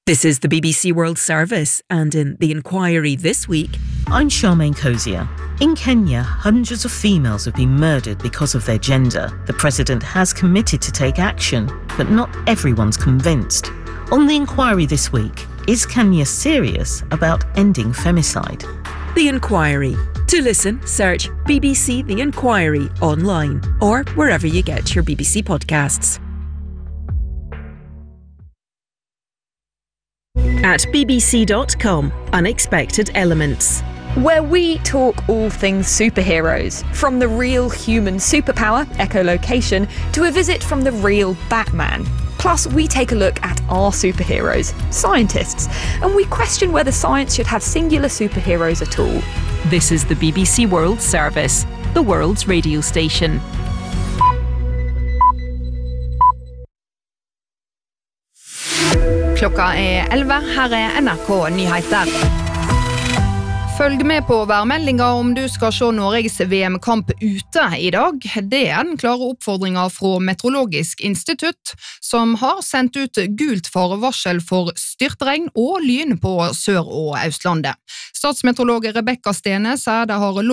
This is the BBC World Service, and in The Inquiry this week... I'm Charmaine Cozier. In Kenya, hundreds of females have been murdered because of their gender. The president has committed to take action, but not everyone's convinced. On The Inquiry this week, is Kenya serious about ending femicide? The Inquiry. To listen, search BBC The Inquiry online or wherever you get your BBC podcasts. At bbc.com, Unexpected Elements. Where we talk all things superheroes, from the real human superpower, echolocation, to a visit from the real Batman. Plus, we take a look at our superheroes, scientists, and we question whether science should have singular superheroes at all. This is the BBC World Service, the world's radio station. Klokka 11, her NRK Nyheter. Følg med på værmeldinger om du skal se Norges VM-kamp ute I dag. Det den klare oppfordringen fra Meteorologisk institutt, som har sendt ut gult farevarsel for styrtregn og lyn på Sør- og Østlandet. Statsmeteorolog Rebecca Stene sier det har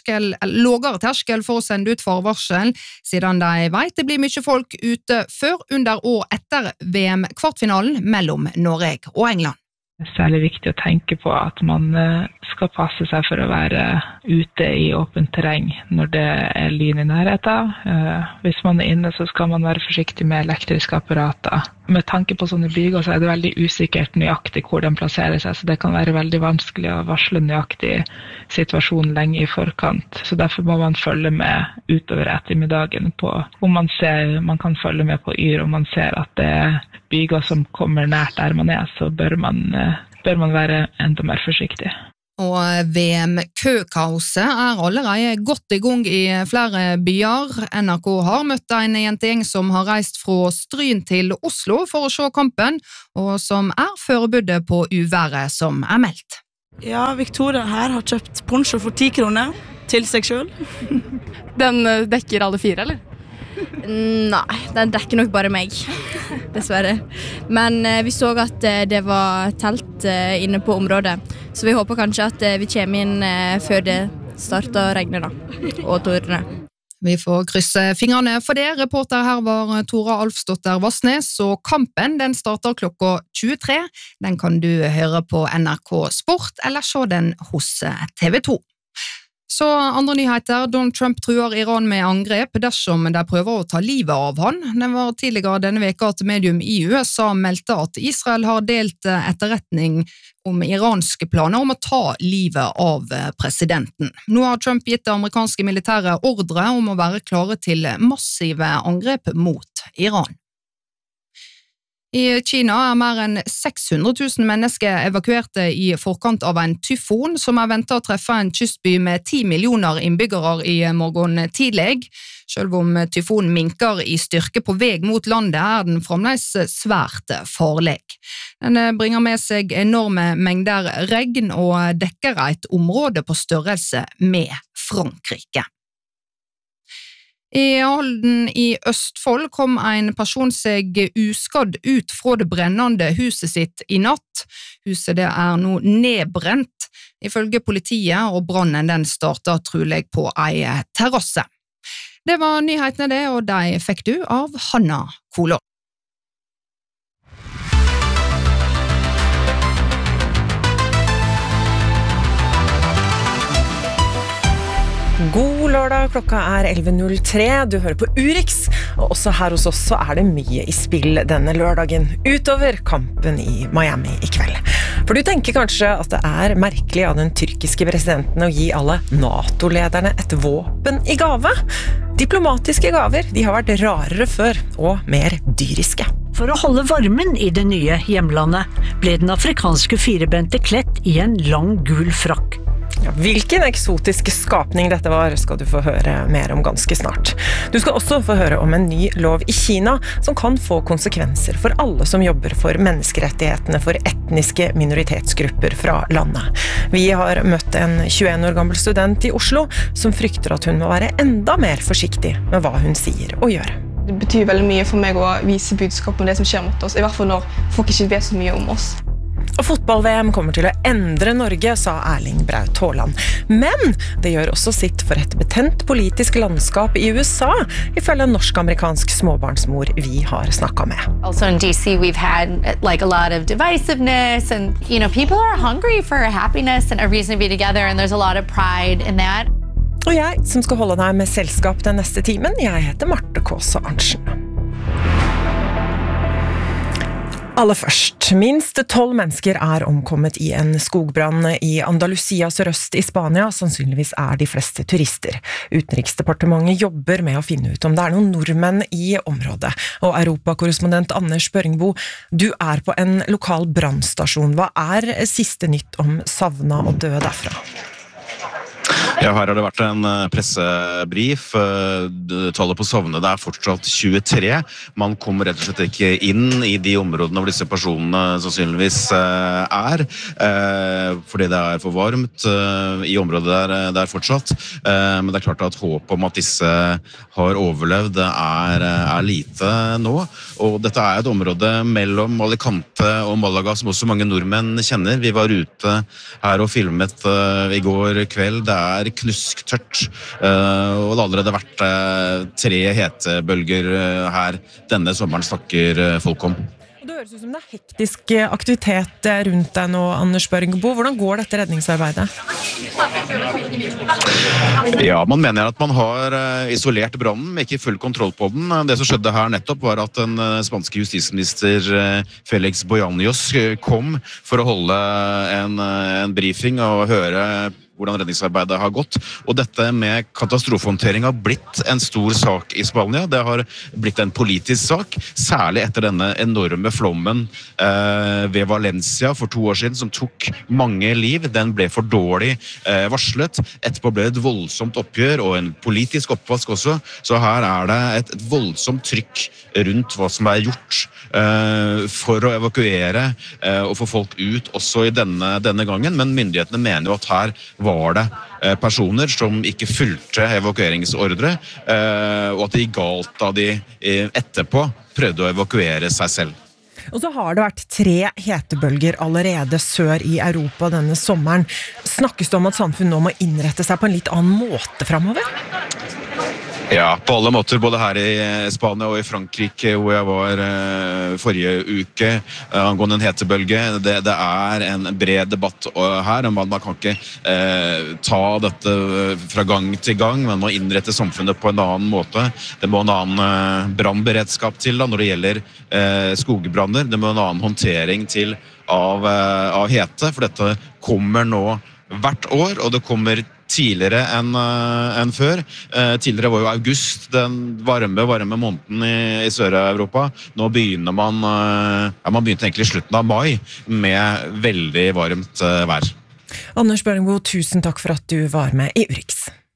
lavere terskel for å sende ut farevarsel, siden de vet det blir mye folk ute før, under og etter VM-kvartfinalen mellom Norge og England. Det særlig viktig å tenke på at man skal passe seg for å være ute I åpent terreng når det lyn I nærheten. Hvis man inne så skal man være forsiktig med elektriske apparater. Med tanke på sånne byger så det veldig usikkert nøyaktig hvor den plasserer seg, så det kan være veldig vanskelig å varsle nøyaktig situasjon lenge I forkant. Så derfor må man følge med utover ettermiddagen på om man kan følge med på yr, om man ser at det byger som kommer nært der man så bør man være enda mer forsiktig. Og VM-køkaoset allerede godt I gang I flere byer. NRK har møtt en jentegjeng som har reist fra Stryn til Oslo for å se kampen, og som forberedt på uværet som meldt. Ja, Victoria her har kjøpt poncho for 10 kroner til seg selv. Den dekker alle 4, eller? Nei, den dekker nok bare meg, dessverre. Men vi så at det var telt inne på området, så vi håper kanskje at vi kommer inn før det starter å regne da, og tordne. Vi får krysse fingrene for det. Reporter her var Tora Alfsdotter Vassnes, og kampen den starter klokka 23. Den kan du høre på NRK Sport, eller se den hos TV 2. Så andre nyheter, Donald Trump truer Iran med angrep dersom de prøver å ta livet av han. Det var tidligere denne veka at medium I USA meldte at Israel har delt etterretning om iranske planer om å ta livet av presidenten. Nå har Trump gitt det amerikanske militære ordre om å være klare til massive angrep mot Iran. I Kina mer enn 600 000 mennesker evakuerte I forkant av en tyfon som ventet å treffe en kystby med 10 millioner innbyggere I morgen tidlig. Selv om tyfonen minker I styrke på vei mot landet den fremdeles svært farlig. Den bringer med seg enorme mengder regn og dekker et område på størrelse med Frankrike. I Halden I Østfold kom en person seg uskadd ut fra det brennende huset sitt I natt. Huset det nå nedbrent. Ifølge politiet og brannen den startet trolig på en terrasse. Det var nyhetene det, og de fikk du av Hanna Kolå. God lørdag, klokka 11.03, du hører på Urix, og også her hos oss så det mye I spill denne lørdagen, utover kampen I Miami I kveld. For du tenker kanskje at det merkelig av den tyrkiske presidenten å gi alle NATO-lederne et våpen I gave? Diplomatiske gaver, de har vært rarere før, og mer dyriske. For å holde varmen I det nye hjemlandet ble den afrikanske firebente kledd I en lang gul frakk. Ja, hvilken eksotisk skapning dette var, skal du få høre mer om ganske snart. Du skal også få høre om en ny lov I Kina som kan få konsekvenser for alle som jobber for menneskerettighetene for etniske minoritetsgrupper fra landet. Vi har møtt en 21 år gammel student I Oslo som frykter at hun må være enda mer forsiktig med hva hun sier og gjør. Det betyr veldig mye for meg å vise budskap om det som skjer mot oss, i hvert fall når folk ikke vet så mye om oss. Og fotball-VM kommer til å endre Norge, sa Erling Braut Haaland. Men det gjør også sitt for et betent politisk landskap i USA, ifølge en norsk-amerikansk småbarnsmor vi har snakket med. Also in DC we've had like a lot of divisiveness and people are hungry for happiness and a reason to be together and there's a lot of pride in that. Og jeg som skal holde deg med selskap den neste timen, jeg heter Marte Kåse Arntzen. Aller først, minst 12 mennesker omkommet i en skogbrann i Andalusia sørøst i Spania. Sannsynligvis de fleste turister. Utenriksdepartementet jobber med å finne ut om det noen nordmenn i området. Og Europakorrespondent Anders Børingbo, du på en lokal brannstasjon. Hva siste nytt om savna og døde derfra? Ja, her har det vært en pressebrief. Tallet på savnede fortsatt 23. Man kommer rett og slett ikke inn i de områdene hvor disse personene sannsynligvis fordi det for varmt i området der fortsatt. Men det klart at håp om at disse har overlevd lite nå. Og dette et område mellom Alicante og Malaga som også mange nordmenn kjenner. Vi var ute her og filmet i går kveld. Det knusktørt, og det allerede vært 3 hetebølger her denne sommeren snakker folk om. Det høres ut som det hektisk aktivitet rundt deg nå, Anders Børingbo. Hvordan går dette redningsarbeidet? Ja, man mener at man har isolert brannen, men ikke full kontroll på den. Det som skjedde her nettopp var at den spanske justisminister Félix Bolaños kom for å holde en briefing og høre hvordan redningsarbeidet har gått. Og dette med katastrofehåndtering har blitt en stor sak i Spania. Det har blitt en politisk sak, særlig etter denne enorme flommen ved Valencia for 2 år siden, som tok mange liv. Den ble for dårlig varslet. Etterpå ble det et voldsomt oppgjør, og en politisk oppvask også. Så her det et voldsomt trykk rundt hva som gjort for å evakuere og få folk ut også i denne gangen. Men myndighetene mener jo at her var det personer som ikke fulgte evakueringsordre, og at det gikk galt da de etterpå prøvde å evakuere seg selv. Og så har det vært 3 hetebølger allerede sør i Europa denne sommeren. Snakkes det om at samfunnet nå må innrette seg på en litt annen måte fremover? Ja, på alle måter, både her i Spania og i Frankrike, hvor jeg var forrige uke, angående en hetebølge. Det en bred debatt her, man kan ikke ta dette fra gang til gang, man må innrette samfunnet på en annen måte. Det må en annen brannberedskap til da, når det gjelder skogbranner. Det må en annen håndtering til av hete, for dette kommer nå hvert år, og det kommer tidligere enn før. Tidligere var jo august den varme måneden i Sør-Europa. Nå begynner man begynte egentlig i slutten av mai med veldig varmt vær. Anders Børingbo, tusen takk for at du var med i Urix.